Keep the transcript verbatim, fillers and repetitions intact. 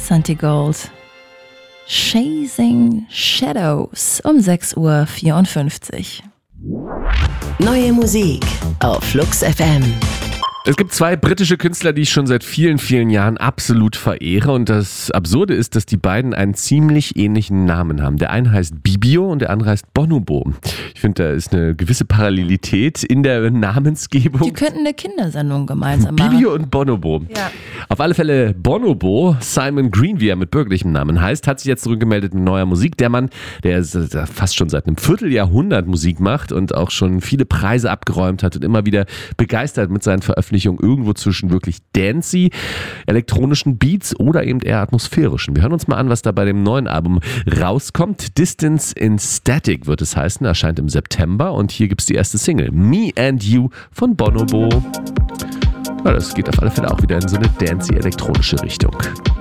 Santi Gold. Chasing Shadows um sechs Uhr vierundfünfzig. Neue Musik auf Flux F M. Es gibt zwei britische Künstler, die ich schon seit vielen, vielen Jahren absolut verehre. Und das Absurde ist, dass die beiden einen ziemlich ähnlichen Namen haben. Der eine heißt Bibio und der andere heißt Bonobo. Ich finde, da ist eine gewisse Parallelität in der Namensgebung. Die könnten eine Kindersendung gemeinsam machen. Bibio und Bonobo. Ja. Auf alle Fälle Bonobo, Simon Green, wie er mit bürgerlichem Namen heißt, hat sich jetzt zurückgemeldet mit neuer Musik. Der Mann, der fast schon seit einem Vierteljahrhundert Musik macht und auch schon viele Preise abgeräumt hat und immer wieder begeistert mit seinen Veröffentlichungen irgendwo zwischen wirklich dancey, elektronischen Beats oder eben eher atmosphärischen. Wir hören uns mal an, was da bei dem neuen Album rauskommt. Distance in Static wird es heißen, erscheint im September und hier gibt es die erste Single, Me and You von Bonobo. Ja, das geht auf alle Fälle auch wieder in so eine dancey elektronische Richtung.